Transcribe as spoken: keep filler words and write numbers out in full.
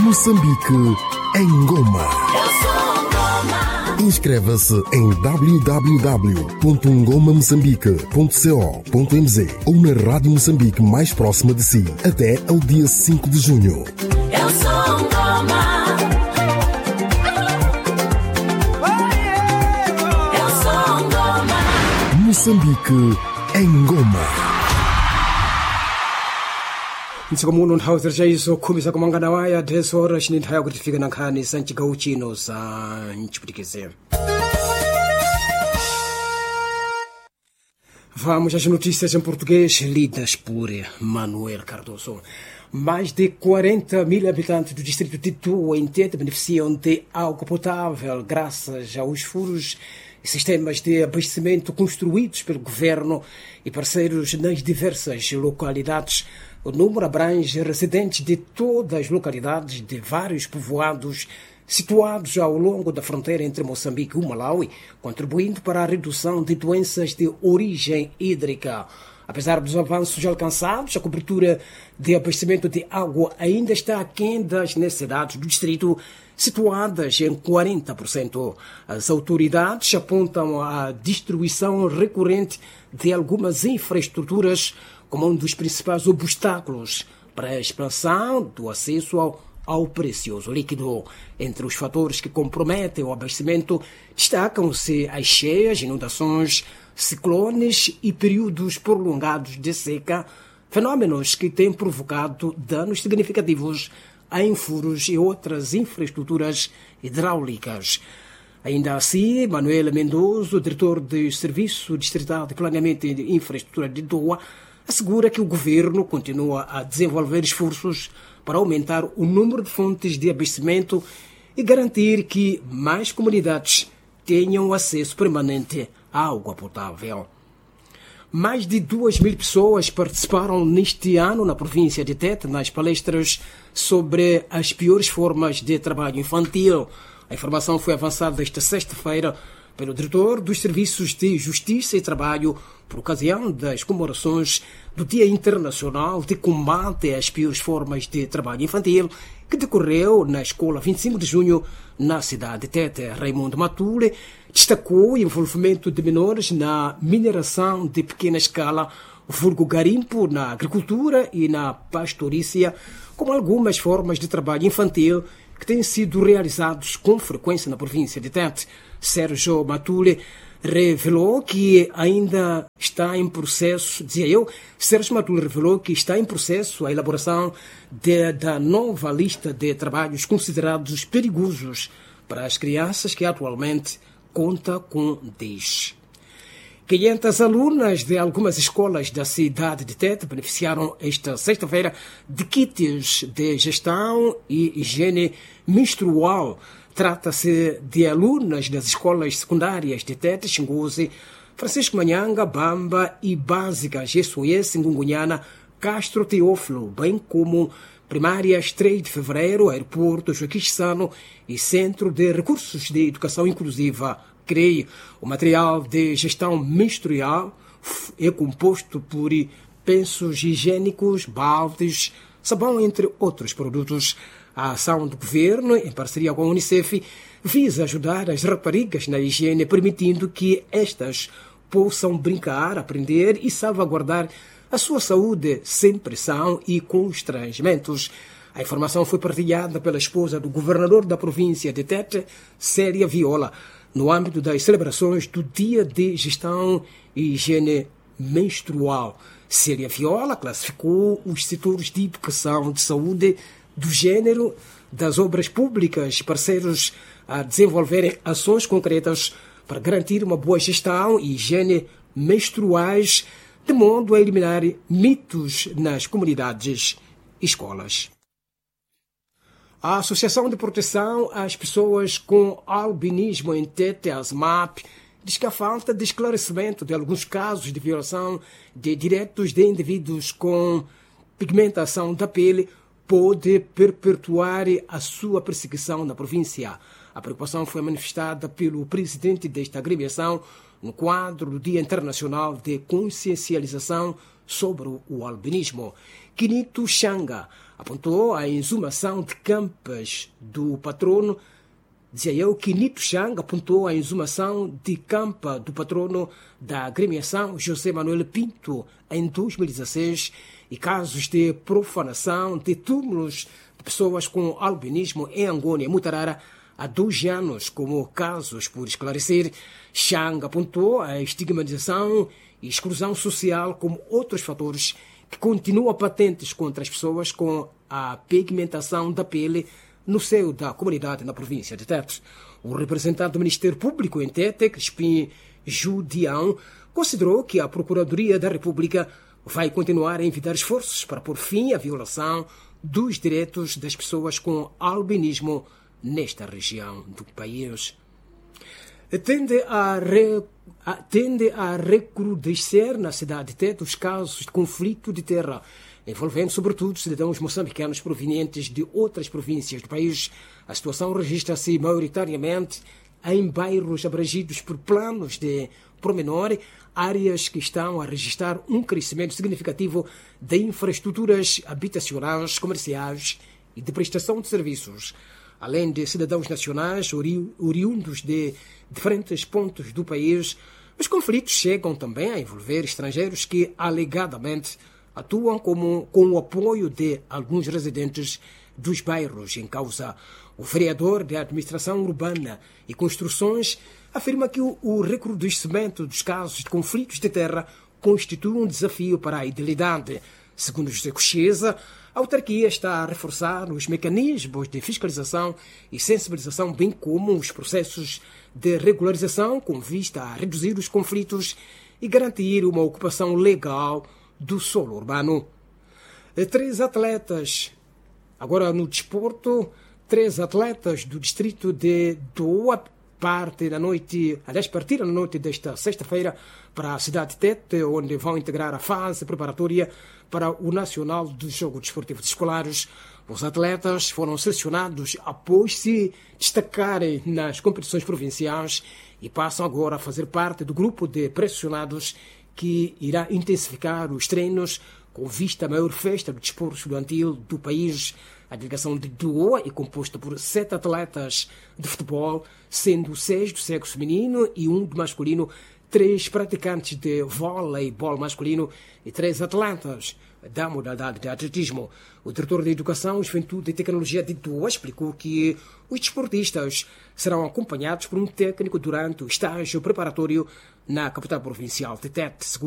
Moçambique em Goma. Inscreva-se em w w w ponto ngoma moçambique ponto co ponto m z ou na Rádio Moçambique mais próxima de si até ao dia cinco de junho. Eu sou Ngoma. Eu sou Ngoma. Moçambique em Goma. Ntsikomuno nhawzir jaiso khumisa kumangana waya dresora shinithaya kuti tifike nankhani sanchigawo chino za nchiputikizero. Vamos às notícias em português lidas por Manuel Cardoso. Mais de quarenta mil habitantes do distrito de Tua em Tete beneficiam de água potável graças aos furos e sistemas de abastecimento construídos pelo governo e parceiros nas diversas localidades. O número abrange residentes de todas as localidades de vários povoados situados ao longo da fronteira entre Moçambique e o Malawi, contribuindo para a redução de doenças de origem hídrica. Apesar dos avanços alcançados, a cobertura de abastecimento de água ainda está aquém das necessidades do distrito, situadas em quarenta por cento. As autoridades apontam a destruição recorrente de algumas infraestruturas como um dos principais obstáculos para a expansão do acesso ao, ao precioso líquido. Entre os fatores que comprometem o abastecimento, destacam-se as cheias, inundações, ciclones e períodos prolongados de seca, fenômenos que têm provocado danos significativos em furos e outras infraestruturas hidráulicas. Ainda assim, Manuel Mendoza, diretor do Serviço Distrital de Planeamento e Infraestrutura de Doa, assegura que o governo continua a desenvolver esforços para aumentar o número de fontes de abastecimento e garantir que mais comunidades tenham acesso permanente à água potável. Mais de duas mil pessoas participaram neste ano na província de Tete nas palestras sobre as piores formas de trabalho infantil. A informação foi avançada esta sexta-feira pelo diretor dos Serviços de Justiça e Trabalho por ocasião das comemorações do Dia Internacional de Combate às Piores Formas de Trabalho Infantil, que decorreu na Escola vinte e cinco de junho, na cidade de Tete. Raimundo Matule destacou o envolvimento de menores na mineração de pequena escala, vulgo garimpo, na agricultura e na pastorícia, como algumas formas de trabalho infantil que têm sido realizados com frequência na província de Tete. Sérgio Matule revelou que ainda está em processo, dizia eu, Sérgio Matule revelou que está em processo a elaboração de, da nova lista de trabalhos considerados perigosos para as crianças, que atualmente conta com dez. quinhentas alunas de algumas escolas da cidade de Tete beneficiaram esta sexta-feira de kits de gestão e higiene menstrual. Trata-se de alunas das escolas secundárias de Tete, Xingoze, Francisco Manhanga, Bamba e básicas S O S, Ngungunhana, Castro Teófilo, bem como primárias três de fevereiro, Aeroporto Joaquim Chissano e Centro de Recursos de Educação Inclusiva, C R E I. O material de gestão menstrual é composto por pensos higiênicos, baldes, sabão, entre outros produtos. A ação do governo, em parceria com a Unicef, visa ajudar as raparigas na higiene, permitindo que estas possam brincar, aprender e salvaguardar a sua saúde sem pressão e constrangimentos. A informação foi partilhada pela esposa do governador da província de Tete, Célia Viola, no âmbito das celebrações do Dia de Gestão e Higiene Menstrual. Célia Viola classificou os setores de educação, de saúde, do gênero, das obras públicas, parceiros a desenvolverem ações concretas para garantir uma boa gestão e higiene menstruais, de modo a eliminar mitos nas comunidades e escolas. A Associação de Proteção às Pessoas com Albinismo em Tete, ASMAP, diz que a falta de esclarecimento de alguns casos de violação de direitos de indivíduos com pigmentação da pele pode perpetuar a sua perseguição na província. A preocupação foi manifestada pelo presidente desta agremiação no quadro do Dia Internacional de Consciencialização sobre o Albinismo. Quinito Xanga apontou a exumação de campas do patrono. Dizia eu que Nito Chang apontou a exumação de campa do patrono da agremiação José Manuel Pinto em dois mil e dezesseis e casos de profanação de túmulos de pessoas com albinismo em Angônia e Mutarara há dois anos, como casos por esclarecer. Chang apontou a estigmatização e exclusão social como outros fatores que continuam patentes contra as pessoas com a pigmentação da pele no seio da comunidade na província de Tete. O representante do Ministério Público em Tete, Crispim Judião, considerou que a Procuradoria da República vai continuar a envidar esforços para pôr fim à violação dos direitos das pessoas com albinismo nesta região do país. Tende a, re, a, tende a recrudescer na cidade de Tete os casos de conflito de terra, envolvendo sobretudo cidadãos moçambicanos provenientes de outras províncias do país. A situação registra-se maioritariamente em bairros abrangidos por planos de promenor, áreas que estão a registrar um crescimento significativo de infraestruturas habitacionais, comerciais e de prestação de serviços. Além de cidadãos nacionais ori- oriundos de diferentes pontos do país, os conflitos chegam também a envolver estrangeiros que, alegadamente, atuam como, com o apoio de alguns residentes dos bairros em causa. O vereador de Administração Urbana e Construções afirma que o, o recrudescimento dos casos de conflitos de terra constitui um desafio para a idealidade. Segundo José Cocheza, a autarquia está a reforçar os mecanismos de fiscalização e sensibilização, bem como os processos de regularização com vista a reduzir os conflitos e garantir uma ocupação legal do solo urbano. Três atletas, agora no desporto, três atletas do distrito de Doa parte da noite, aliás, partiram na noite desta sexta-feira para a cidade de Tete, onde vão integrar a fase preparatória para o Nacional dos Jogos Desportivos Escolares. Os atletas foram selecionados após se destacarem nas competições provinciais e passam agora a fazer parte do grupo de pressionados que irá intensificar os treinos com vista à maior festa do desporto estudantil do país. A delegação de Doa é composta por sete atletas de futebol, sendo seis do sexo feminino e um do masculino, três praticantes de vôleibol masculino e três atletas da modalidade de atletismo. O diretor de Educação, Juventude e Tecnologia de Doa explicou que os desportistas serão acompanhados por um técnico durante o estágio preparatório na capital provincial de Tete.